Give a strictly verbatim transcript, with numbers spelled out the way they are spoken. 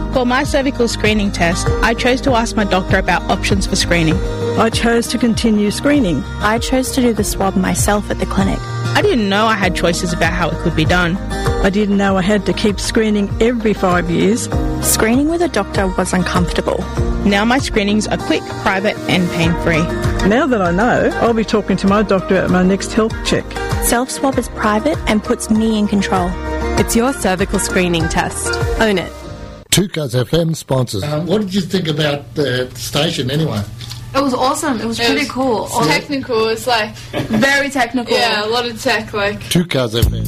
For my cervical screening test, I chose to ask my doctor about options for screening. I chose to continue screening. I chose to do the swab myself at the clinic. I didn't know I had choices about how it could be done. I didn't know I had to keep screening every five years. Screening with a doctor was uncomfortable. Now my screenings are quick, private and pain-free. Now that I know, I'll be talking to my doctor at my next health check. Self-swab is private and puts me in control. It's your cervical screening test. Own it. two Cuz F M sponsors. Um, what did you think about the station anyway? It was awesome. It was it pretty was cool. Technical. It's like very technical. Yeah, a lot of tech. Like two Cuz F M.